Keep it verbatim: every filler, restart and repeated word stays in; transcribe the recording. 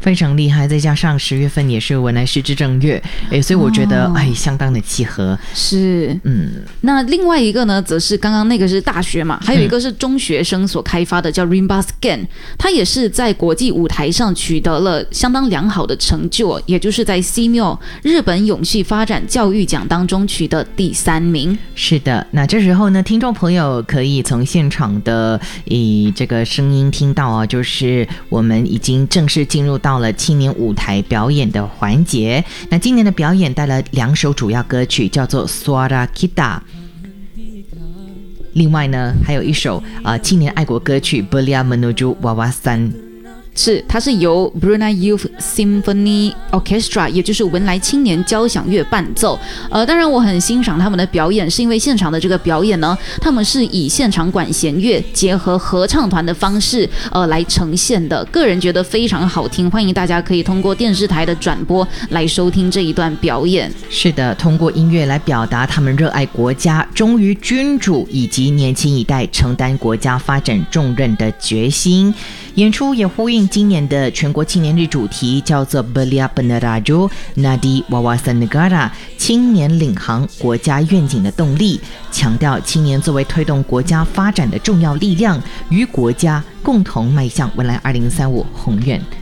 非常厉害，再加上十月份也是文莱市之正月，哎，所以我觉得、哦、哎相当的契合。 是， 嗯， 那另外一个呢，则是刚刚那个是大学嘛，还有一个是中学生所开发的，叫 Rimba Scan， 它也是在国际舞台上取得了相当良好的成就，也就是在 C M O 日本永续发展教育奖当中取得第三名。 是的，那这时候呢，听众朋友可以从现场的以这个声音听到啊，就是我们已经正式进入到了青年舞台表演的环节。那今年的表演带来两首主要歌曲，叫做 Suara Kita， 另外呢还有一首、呃、青年爱国歌曲 Belia Menuju Wawasan， 是，它是由 Brunei Youth Symphony Orchestra， 也就是文莱青年交响乐伴奏。呃，当然我很欣赏他们的表演，是因为现场的这个表演呢，他们是以现场管弦乐结合合唱团的方式，呃，来呈现的。个人觉得非常好听，欢迎大家可以通过电视台的转播来收听这一段表演。 是的，通过音乐来表达他们热爱国家、忠于君主以及年轻一代承担国家发展重任的决心。演出也呼应今年的全国青年日主题，叫做 Belia Peneraju Nadi Wawasan Negara， 青年领航国家愿景的动力，强调青年作为推动国家发展的重要力量，与国家共同迈向未来二零三五宏愿。